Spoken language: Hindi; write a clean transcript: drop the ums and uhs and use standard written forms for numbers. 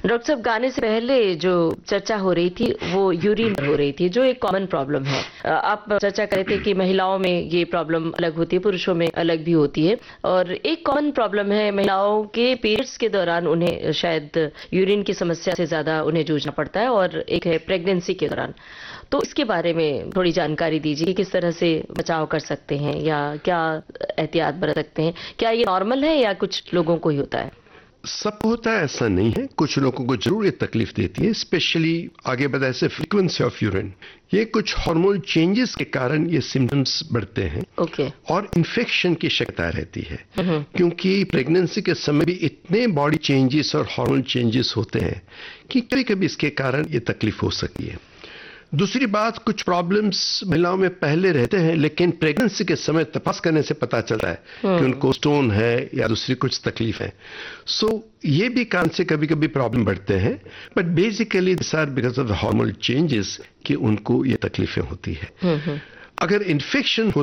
डॉक्टर साहब, गाने से पहले जो चर्चा हो रही थी वो यूरिन हो रही थी, जो एक कॉमन प्रॉब्लम है। आप चर्चा कर रहे थे कि महिलाओं में ये प्रॉब्लम अलग होती है, पुरुषों में अलग भी होती है। और एक कॉमन प्रॉब्लम है महिलाओं के पीरियड्स के दौरान उन्हें शायद यूरिन की समस्या से ज्यादा उन्हें जूझना पड़ता है, और एक है प्रेगनेंसी के दौरान। तो इसके बारे में थोड़ी जानकारी दीजिए कि किस तरह से बचाव कर सकते हैं या क्या एहतियात बरत सकते हैं। क्या ये नॉर्मल है या कुछ लोगों को ही होता है? सबको होता है ऐसा नहीं है, कुछ लोगों को जरूर ये तकलीफ देती है, स्पेशली आगे बताए से फ्रीक्वेंसी ऑफ यूरिन। ये कुछ हार्मोन चेंजेस के कारण ये सिम्टम्स बढ़ते हैं। ओके। और इन्फेक्शन की शक्यता रहती है, क्योंकि प्रेगनेंसी के समय भी इतने बॉडी चेंजेस और हार्मोन चेंजेस होते हैं कि कभी कभी इसके कारण ये तकलीफ हो सकती है। दूसरी बात, कुछ प्रॉब्लम्स महिलाओं में पहले रहते हैं, लेकिन प्रेगनेंसी के समय तपास करने से पता चलता है कि उनको स्टोन है या दूसरी कुछ तकलीफ है। सो ये भी कारण से कभी कभी प्रॉब्लम बढ़ते हैं, but basically this are because of hormonal changes कि उनको ये तकलीफें होती है। अगर इन्फेक्शन हो